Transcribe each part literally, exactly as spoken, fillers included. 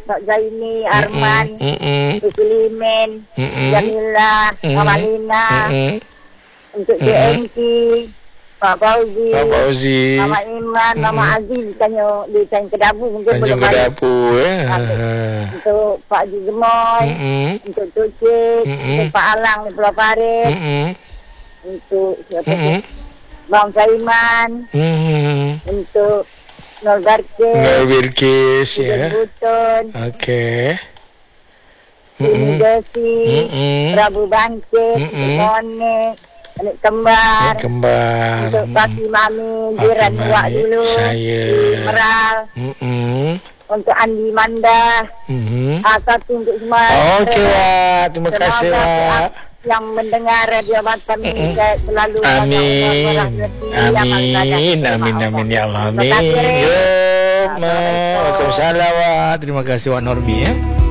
Tok Zaini, Arman, Mm-mm. Sulimin, Mm-mm. Jamila, Mm-mm. Mama Lina, Mm-mm. untuk J M T, Pak Fauzi, Pak Fauzi, Mama Iman, Mm-mm. Mama Aziz tanya di Tanjung Kedabu mungkin Tanjung belum balik. Kedapu ya. Untuk Pak Haji Gemoy, Mm-mm. untuk Tok Cik, Mm-mm. untuk Pak Alang di Pulau Parit, Mm-mm. untuk siapa Mm-mm. tu? Bang Saiman, Mm-mm. untuk Nur Barkis, Nur Bilkis Ijen ya. Butun, Okey. Ini Mm-mm. Desi, Mm-mm. Prabu Bangkit, Mm-mm. Monik, Anak Kembar, Ya, kembar. untuk Paki Mami, Paki jiran Mami, Wak dulu, saya. di Meral, Mm-mm. untuk Andi Manda, Mm-mm. ah, satu untuk semua. Okey, Wak. Terima kasih, Wak. Yang mendengar radio Batam ini Mm-mm. selalu Amin. Amin. Amin. Amin. Ya Allah. Amin. Yo, Waalaikumsalam, Wak. Terima kasih, Wak Normi ya.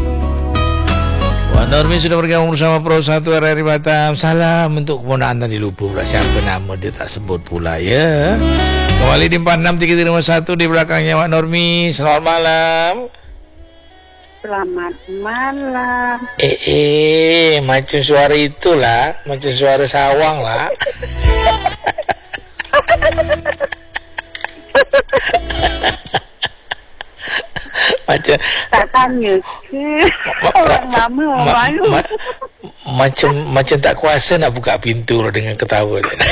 Wak Normi sudah bergabung bersama Pro satu R R I Batam. Salam untuk keponakan tadi, lupa pula siapa nama dia, tak sebut pula ya. Kembali di empat enam tiga lima satu di belakangnya Wak Normi. Selamat malam. Selamat malam. Eh, eh, macam suara itulah, macam suara sawang lah. Macam Tak tanya ke orang lama orang ma, malu. ma, macam macam tak kuasa nak buka pintu dengan ketawa dia.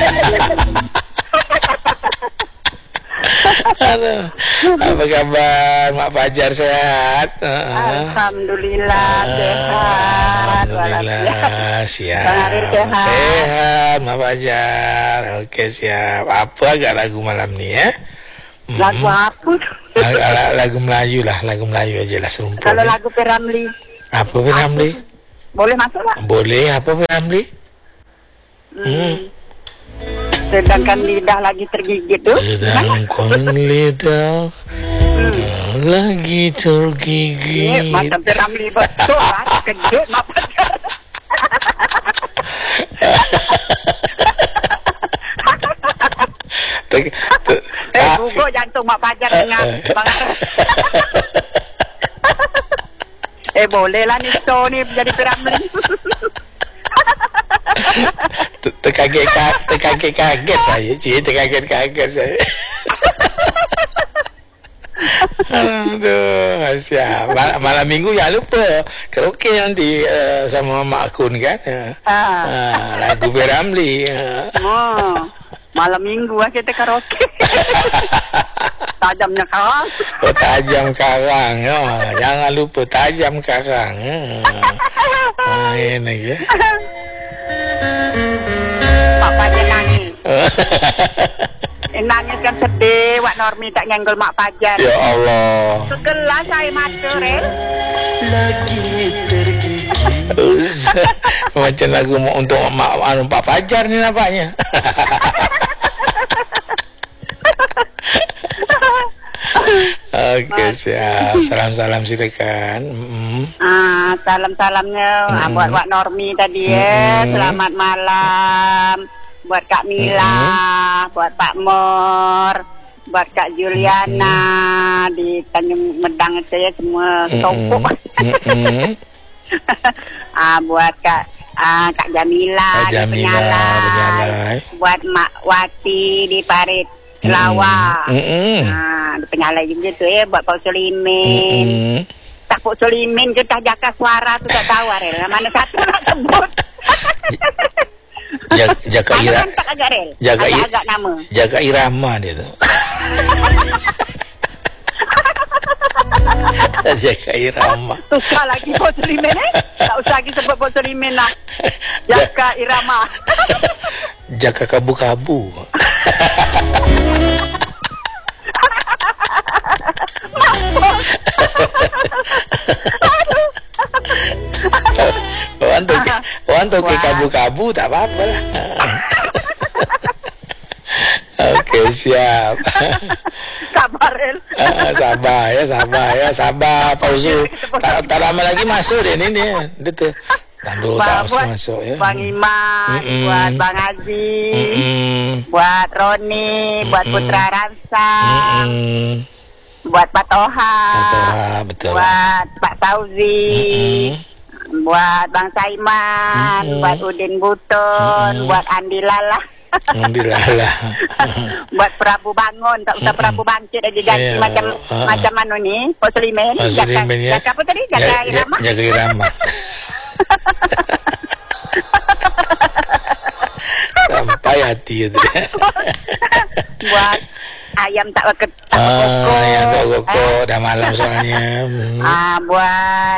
Aduh. Apa khabar Mak Fajar, sehat? Alhamdulillah sehat. Alhamdulillah siap. Bang Arif sehat. Sehat Mak Fajar. Okey, siap. Apa agak lagu malam ni ya? Lagu apa? Lagu, lagu Melayu lah, lagu Melayu aja lah serumpun. Kalau ya. lagu Peramli Apa Peramli? boleh masuk tak? Boleh, apa Peramli? Hmm. Hmm. Sedangkan lidah lagi tergigit tu. Sedangkan lidah Hmm. lagi Eh, tergigit. macam Peramli betul lah. Kejut Mak Fajar. Te- te- Eh, ah, gugur jantung Mak Fajar dengar Bang Arif. Eh, bolehlah ni show ni jadi Peramli. te- Terkaget terkaget kaget saya, cik, terkaget kaget saya. Aduh, siap. Mal- malam minggu jangan lupa karaoke nanti uh, sama Mak Kun kan. Ah. Uh, lagu Peramli. Uh. Oh, malam minggu lah kita karaoke. Tajamnya karang. Oh, tajam karang. Oh, jangan lupa tajam karang. Hmm. Main lagi. Pak Fajar nangis. Eh, nangis kan sedih. Wak Normi tak nyenggol Mak Fajar. Ya Allah. Segelas saya mata, Rel. Lagi tergigit. Macam lagu untuk Mak anu Pak Fajar ni nampaknya. Okey, siap. Salam-salam silakan. Mm-hmm. Ah, salam-salamnya Mm-mm. ah, buat Wak Normi tadi ya. Mm-mm. Selamat malam. Buat Kak Mila, buat Pak Mor, buat Kak Juliana di Tanjung Medang itu ya, semua topok. Mm-mm. Ah, buat Kak ah, Kak Jamila Kak di Jamila, Penyalai. Penyalai. Buat Mak Wati di Parit Lawak. Mm-mm. Ah, di Penyalai juga tu ya, buat Pak Solimin. Mm-mm. Tak Pak Solimin ke tak Jaka Suara tu tak tahu Arel. Mana satu nak sebut. Jaga, jaga Mana ira, kan tak agak Arel? jaga i- Agak-agak nama. jaga irama dia tu. Jaga irama. Susah lagi Pak Solimin eh. Tak usah lagi sebut Pak Solimin lah. Jaka Irama. Jaga kabu-kabu. Orang tu, orang tu ke kabu-kabu tak apa-apa lah. Okey, siap. Sabar El. Ah, sabar ya, sabar ya, sabar Pauzu. Tak, tak lama lagi masuk dia ni ni. Dia tu. Tanduk tak buat masuk ya. Bang Iman, Mm-mm. buat Bang Haji, Mm-mm. buat Roni, buat Mm-mm. Putra Ransa, Mm-mm. buat Pak Toha, Toha, betul. buat Pak Sauzi, mm-hmm. buat Bang Saiman, mm-hmm. buat Udin Buton, mm-hmm. buat Andi Lala. Andi Lala. Buat Prabu Bangun, tak usah mm-hmm. Prabu Bangkit aja ganti yeah, macam uh, macam mana ni, Pak Suliman. Jaga, ya. jaga apa tadi? Jaga ya, irama. Jaga irama. Sampai hati itu. Buat ayam tak ke tak ah, koko. Ayam tak koko, eh. dah malam soalnya. Hmm. Ah, buat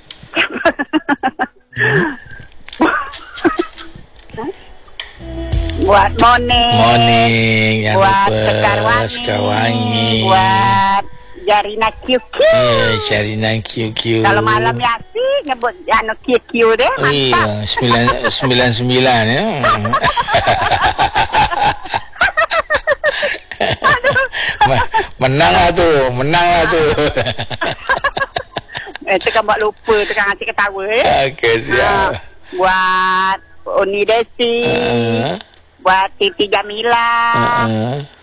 buat morning. Morning, yang buat lupa. Sekarwangi. Sekarwangi. Buat Jarina Q Q. Eh, Jarina Q Q. Kalau malam Yasi nyebut anu Q Q deh, mantap. Iya, sembilan sembilan sembilan ya. Menang lah tu, menang lah tu. Eh, tekan buat lupa, tekan asyik ketawa eh. Okey, siap. Uh, buat Uni Desi, uh-huh. buat Titi Jamila, uh-huh.